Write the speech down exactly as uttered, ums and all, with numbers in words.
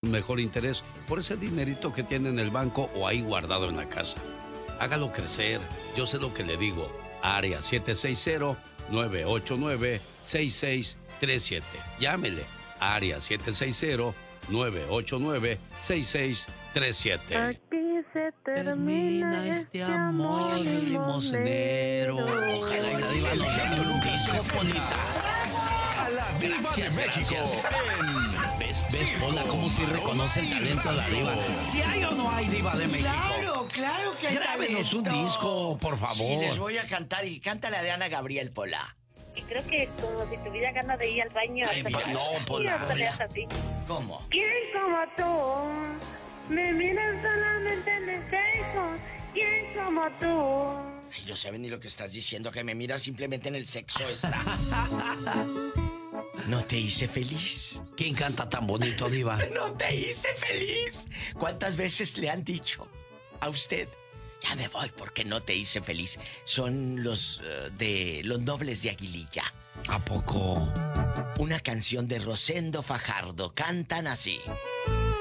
un mejor interés por ese dinerito que tiene en el banco o ahí guardado en la casa. Hágalo crecer. Yo sé lo que le digo. Área siete seis cero, nueve ocho nueve, seis seis tres siete. Llámele. Área siete seis cero, nueve ocho nueve, seis seis tres siete. Aquí se termina este amor limosnero. Ojalá y la diva nos dé un disco, Polita. A la Diva Gracias, de México. gracias. ¿Ves, ves, Pola, cómo si reconoce el talento de la diva? ¿Si hay o no hay diva de México? Claro, claro que hay Grábenos un talento. disco, por favor. Sí, les voy a cantar y cántala de Ana Gabriel, Pola. Y creo que como si tuviera ganas de ir al baño. Ay, hasta mira, que- no, y Pola, hasta le Pola. hace así. ¿Cómo? ¿Quién como tú me miras solamente en el sexo? ¿Quién como tú? Ay, no saben ni lo que estás diciendo, que me miras simplemente en el sexo está. ¿No te hice feliz? ¿Quién canta tan bonito, diva? ¡No te hice feliz! ¿Cuántas veces le han dicho a usted? Ya me voy porque no te hice feliz. Son los uh, de Los Nobles de Aguililla. ¿A poco? Una canción de Rosendo Fajardo. Cantan así.